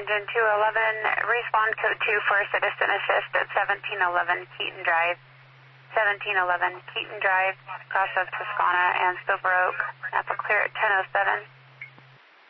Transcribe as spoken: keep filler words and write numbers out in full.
engine two eleven, respond code two for citizen assist at seventeen eleven Keaton Drive. seventeen eleven Keaton Drive, cross of Toscana and Silver Oak. Napa clear at ten oh seven.